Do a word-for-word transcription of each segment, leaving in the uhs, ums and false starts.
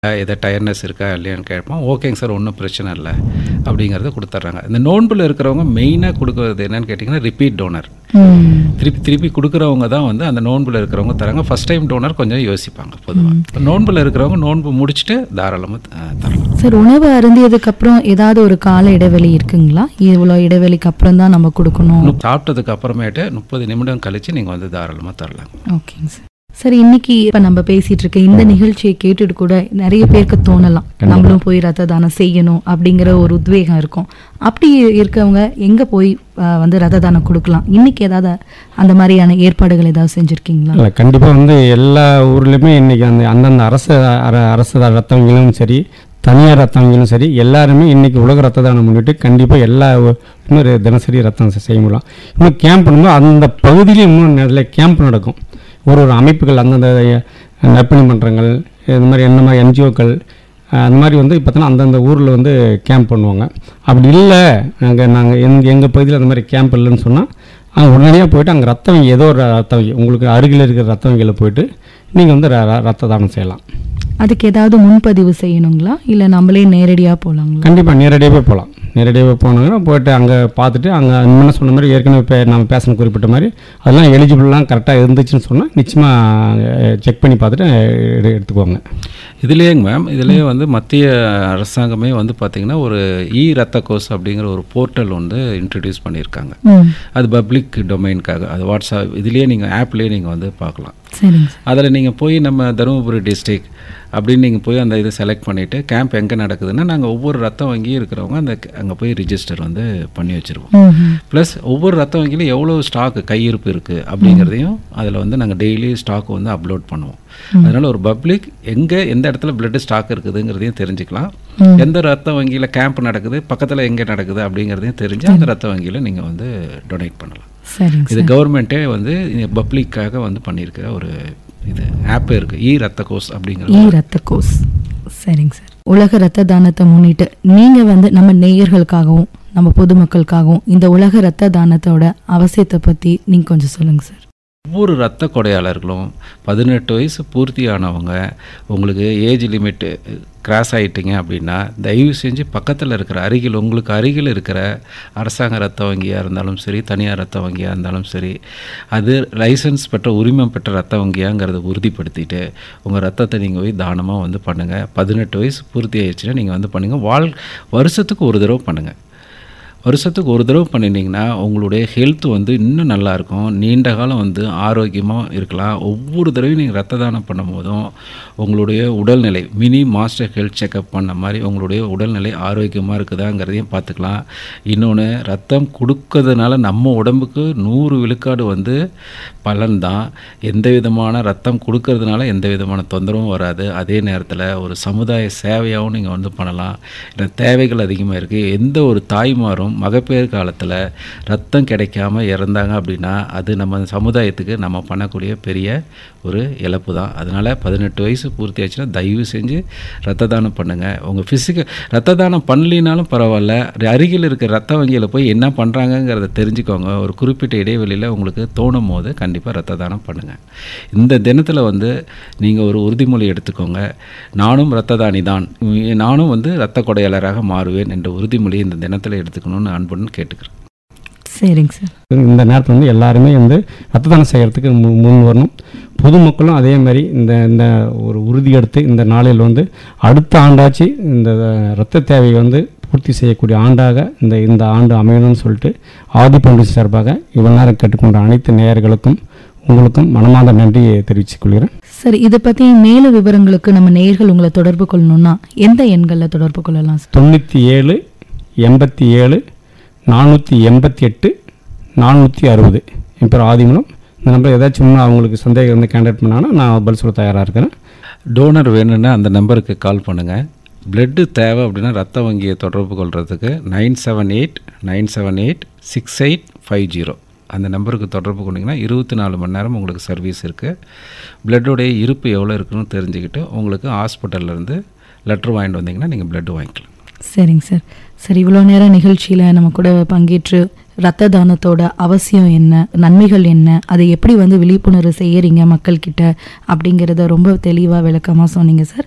எதா டயர்ட்னஸ் இருக்கா இல்லையான்னு கேட்போம். ஓகேங்க சார், ஒன்றும் பிரச்சனை இல்லை அப்படிங்கிறத கொடுத்துட்றாங்க. இந்த நோன்பில் இருக்கிறவங்க மெயினாக கொடுக்குறது என்னன்னு கேட்டிங்கன்னா ரிப்பீட் டோனர். திருப்பி திருப்பி கொடுக்குறவங்க தான் வந்து அந்த நோன்பில் இருக்கிறவங்க தராங்க. ஃபஸ்ட் டைம் டோனர் கொஞ்சம் யோசிப்பாங்க பொதுவாக. நோன்பில் இருக்கிறவங்க நோன்பு முடிச்சுட்டு தாராளமாக தரலாம். சார், உணவு அருந்தியதுக்கு அப்புறம் ஏதாவது ஒரு கால இடைவெளி இருக்குங்களா? இவ்வளோ இடைவெளிக்கு அப்புறம் தான் நம்ம கொடுக்கணும்? சாப்பிட்டதுக்கு அப்புறமேட்டு முப்பது நிமிடம் கழித்து நீங்கள் வந்து தாராளமாக தரலாம். ஓகேங்க சார். சரி, இன்னைக்கு இப்போ நம்ம பேசிட்டு இருக்க இந்த நிகழ்ச்சியை கேட்டுட்டு கூட நிறைய பேருக்கு தோணலாம், நம்மளும் போய் ரத்த தானம் செய்யணும் அப்படிங்கிற ஒரு உத்வேகம் இருக்கும். அப்படி இருக்கவங்க எங்கே போய் வந்து ரத்த தானம் கொடுக்கலாம்? இன்னைக்கு ஏதாவது அந்த மாதிரியான ஏற்பாடுகள் ஏதாவது செஞ்சுருக்கீங்களா? இல்லை, கண்டிப்பாக வந்து எல்லா ஊர்லேயுமே இன்றைக்கி அந்த அந்தந்த அரசு அரசு ரத்த வங்கிகளும் சரி, தனியார் ரத்த வங்கிகளும் சரி, எல்லாருமே இன்றைக்கி உலக ரத்த தானம் முன்னிட்டு கண்டிப்பாக எல்லா இன்னும் தினசரி ரத்தம் செய்ய முடியலாம். இன்னும் கேம்ப் பண்ணும்போது அந்த பகுதியிலையும் இன்னும் நிறைய கேம்ப் நடக்கும். ஒரு ஒரு அமைப்புகள் அந்தந்த நற்பணி மன்றங்கள், இந்த மாதிரி என்ன மாதிரி என்ஜிஓக்கள், அந்த மாதிரி வந்து பார்த்தோன்னா அந்தந்த ஊரில் வந்து கேம்ப் பண்ணுவாங்க. அப்படி இல்லை, நாங்கள் நாங்கள் எங்கள் எங்கள் பகுதியில் அந்த மாதிரி கேம்ப் இல்லைன்னு சொன்னால் அங்கே உடனடியாக போய்ட்டு அங்கே ரத்த வங்கி, ஏதோ ஒரு ரத்த வங்கி உங்களுக்கு அருகில் இருக்கிற ரத்த வங்கியில் போய்ட்டு நீங்கள் வந்து ரத்த தானம் செய்யலாம். அதுக்கு ஏதாவது முன்பதிவு செய்யணுங்களா, இல்லை நம்மளே நேரடியாக போகலாங்களா? கண்டிப்பாக நேரடியாகவே போகலாம். நேரடியாக போனாங்கன்னா போய்ட்டு அங்கே பார்த்துட்டு அங்கே முன்ன சொன்ன மாதிரி ஏற்கனவே இப்போ நம்ம பேசணும் குறிப்பிட்ட மாதிரி அதெல்லாம் எலிஜிபிள்லாம் கரெக்டாக இருந்துச்சுன்னு சொன்னால் நிச்சயமாக செக் பண்ணி பார்த்துட்டு எடுத்துக்குவாங்க. இதுலேயேங்க மேம், இதுலேயே வந்து மத்திய அரசாங்கமே வந்து பார்த்திங்கன்னா ஒரு இ ரத்த கோஸ் அப்படிங்கிற ஒரு போர்ட்டல் வந்து இன்ட்ரடியூஸ் பண்ணியிருக்காங்க. அது பப்ளிக் டொமைனுக்காக. அது வாட்ஸ்அப் இதுலேயே நீங்கள் ஆப்லேயே நீங்கள் வந்து பார்க்கலாம். அதில் நீங்கள் போய் நம்ம தருமபுரி டிஸ்ட்ரிக் அப்படின்னு நீங்கள் போய் அந்த இதை செலக்ட் பண்ணிவிட்டு கேம்ப் எங்கே நடக்குதுன்னா நாங்கள் ஒவ்வொரு ரத்த வங்கியும் இருக்கிறவங்க அந்த அங்கே போய் ரிஜிஸ்டர் வந்து பண்ணி வச்சுருவோம். ப்ளஸ் ஒவ்வொரு ரத்த வங்கியிலும் எவ்வளோ ஸ்டாக்கு கையிருப்பு இருக்குது அப்படிங்கிறதையும் அதில் வந்து நாங்கள் டெய்லி ஸ்டாக் வந்து அப்லோட் பண்ணுவோம். அதனால் ஒரு பப்ளிக் எங்கே எந்த இடத்துல பிளட் ஸ்டாக் இருக்குதுங்கிறதையும் தெரிஞ்சுக்கலாம். எந்த ரத்த வங்கியில் கேம்ப் நடக்குது, பக்கத்தில் எங்கே நடக்குது அப்படிங்கிறதையும் தெரிஞ்சு அந்த ரத்த வங்கியில் நீங்கள் வந்து டொனேட் பண்ணலாம். இது கவர்மெண்ட்டே வந்து பப்ளிக்காக வந்து பண்ணியிருக்கிற ஒரு இது ஆப் இருக்கு, இ ரத்த கோஸ் அப்படிங்கிற இ ரத்த கோஸ். சரிங்க சார். உலக ரத்த தானத்தை முன்னிட்டு நீங்கள் வந்து நம்ம நேயர்களுக்காகவும் நம்ம பொதுமக்களுக்காகவும் இந்த உலக ரத்த தானத்தோட அவசியத்தை பற்றி நீங்கள் கொஞ்சம் சொல்லுங்கள் சார். ஒவ்வொரு ரத்த கொடையாளர்களும் பதினெட்டு வயசு பூர்த்தி ஆனவங்க, உங்களுக்கு ஏஜ் லிமிட்டு கிராஸ் ஆகிட்டீங்க அப்படின்னா தயவு செஞ்சு பக்கத்தில் இருக்கிற அருகில் உங்களுக்கு அருகில் இருக்கிற அரசாங்க ரத்த வங்கியாக இருந்தாலும் சரி, தனியார் ரத்த வங்கியாக இருந்தாலும் சரி, அது லைசன்ஸ் பெற்ற உரிமம் பெற்ற ரத்த வங்கியாங்கிறத உறுதிப்படுத்திட்டு உங்கள் ரத்தத்தை நீங்கள் போய் தானமாக வந்து பண்ணுங்கள். பதினெட்டு வயசு பூர்த்தி ஆயிடுச்சுன்னா நீங்கள் வந்து பண்ணுங்கள். வாழ் வருஷத்துக்கு ஒரு தடவை பண்ணுங்கள். வருஷத்துக்கு ஒரு தடவை பண்ணிட்டீங்கன்னா உங்களுடைய ஹெல்த் வந்து இன்னும் நல்லாயிருக்கும். நீண்ட காலம் வந்து ஆரோக்கியமாக இருக்கலாம். ஒவ்வொரு தடவையும் நீங்கள் ரத்த தானம் பண்ணும் போதும் உங்களுடைய உடல்நிலை மினி மாஸ்டர் ஹெல்த் செக்கப் பண்ண மாதிரி உங்களுடைய உடல்நிலை ஆரோக்கியமாக இருக்குதாங்கிறதையும் பார்த்துக்கலாம். இன்னொன்று, ரத்தம் கொடுக்கறதுனால நம்ம உடம்புக்கு நூறு விழுக்காடு வந்து பலன் தான். எந்த விதமான ரத்தம் கொடுக்கறதுனால எந்த விதமான தொந்தரவும் வராது. அதே நேரத்தில் ஒரு சமுதாய சேவையாகவும் நீங்கள் வந்து பண்ணலாம். இந்த தேவைகள் அதிகமாக இருக்குது. எந்த ஒரு தாய்மாரும் மகப்பேறு காலத்தில் ரத்தம் கிடைக்காம இறந்தாங்க அப்படின்னா அது நம்ம சமுதாயத்துக்கு நம்ம பண்ணக்கூடிய பெரிய ஒரு இழப்பு தான். அதனால் பதினெட்டு வயசு பூர்த்தி ஆச்சுன்னா தயவு செஞ்சு ரத்த தானம் பண்ணுங்கள். உங்கள் ஃபிசிக்கல் ரத்த தானம் பண்ணலினாலும் பரவாயில்ல, அருகில் இருக்கிற ரத்த வங்கியில் போய் என்ன பண்ணுறாங்கங்கிறத தெரிஞ்சுக்கோங்க. ஒரு குறிப்பிட்ட இடைவெளியில் உங்களுக்கு தோணும் போது கண்டிப்பாக ரத்த தானம் பண்ணுங்கள். இந்த தினத்தில் வந்து நீங்கள் ஒரு உறுதிமொழி எடுத்துக்கோங்க. நானும் ரத்த தானி தான், நானும் வந்து இரத்த கொடையாளராக மாறுவேன் என்ற உறுதிமொழி இந்த தினத்தில் எடுத்துக்கணும்னு அன்புடன் கேட்டுக்கிறேன். சரிங்க சார். இந்த நேரத்தில் வந்து எல்லாருமே வந்து ரத்த தானம் செய்கிறதுக்கு முன் வரணும். பொதுமக்களும் அதே மாதிரி இந்த இந்த ஒரு உறுதி எடுத்து இந்த நாளில் வந்து அடுத்த ஆண்டாச்சு இந்த இரத்த தேவையை வந்து பூர்த்தி செய்யக்கூடிய ஆண்டாக இந்த இந்த ஆண்டு அமையணும்னு சொல்லிட்டு ஆதி பவுண்டேஷன் சார்பாக இவ்வளவு நேரம் கேட்டுக்கொண்ட அனைத்து நேயர்களுக்கும் உங்களுக்கும் மனமார்ந்த நன்றியை தெரிவித்துக் கொள்கிறேன். சரி, இதை பற்றி மேலும் விவரங்களுக்கு நம்ம நேயர்கள் உங்களை தொடர்பு கொள்ளணும்னா எந்த எண்களில் தொடர்பு கொள்ளலாம்? தொண்ணூற்றி ஏழு எண்பத்தி ஏழு நானூற்றி எண்பத்தி எட்டு நானூற்றி அறுபது என் பேர் ஆதிமலம். இந்த நம்பர் ஏதாச்சும் அவங்களுக்கு சந்தேகம் வந்து கான்டாக்ட் பண்ணாங்கன்னா நான் பதில் சொல்ல தயாராக இருக்கிறேன். டோனர் வேணும்னா அந்த நம்பருக்கு கால் பண்ணுங்கள். பிளட்டு தேவை அப்படின்னா ரத்த வங்கியை தொடர்பு கொள்கிறதுக்கு nine seven eight nine seven eight six eight five zero அந்த நம்பருக்கு தொடர்பு கொண்டிங்கன்னா இருபத்தி நாலு மணி நேரம் உங்களுக்கு சர்வீஸ் இருக்குது. பிளட்டோடைய இருப்பு எவ்வளோ இருக்குன்னு தெரிஞ்சுக்கிட்டு உங்களுக்கு ஹாஸ்பிட்டல்லேருந்து லெட்ரு வாங்கிட்டு வந்தீங்கன்னா நீங்கள் பிளட்டு வாங்கிக்கலாம். சரிங்க சார். சரி, இவ்வளோ நேரம் நிகழ்ச்சியில் நம்ம கூட பங்கேற்று ரத்த தானத்தோட அவசியம் என்ன, நன்மைகள் என்ன, அதை எப்படி வந்து விழிப்புணர்வு செய்யறீங்க மக்கள்கிட்ட அப்படிங்கிறத ரொம்ப தெளிவாக விளக்கமாக சொன்னீங்க சார்.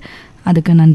அதுக்கு நன்றி.